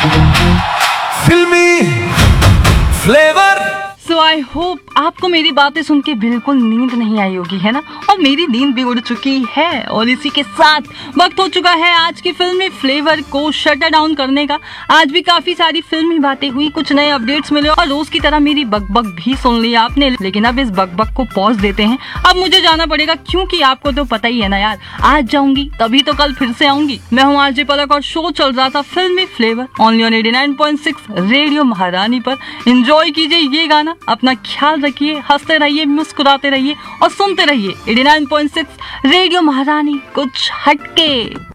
फिल्मी flavour. So I hope आपको मेरी बातें सुन के बिल्कुल नींद नहीं आई होगी, है ना। और मेरी नींद भी उड़ चुकी है और इसी के साथ वक्त हो चुका है आज की फिल्मी फ्लेवर को शटर डाउन करने का। आज भी काफी सारी फिल्मी बातें हुई, कुछ नए अपडेट्स मिले और रोज की तरह मेरी बकबक भी सुन ली आपने। लेकिन अब इस बकबक को पॉज देते हैं, अब मुझे जाना पड़ेगा क्योंकि आपको तो पता ही है ना यार, आज जाऊंगी तभी तो कल फिर से आऊंगी। मैं हूँ आरजे पलक और शो चल रहा था फिल्मी फ्लेवर ओनली ऑन 89.6 रेडियो महारानी पर। एंजॉय कीजिए ये गाना, अपना ख्याल रखिए, हंसते रहिए, मुस्कुराते रहिए और सुनते रहिए 89.6 रेडियो महारानी, कुछ हटके।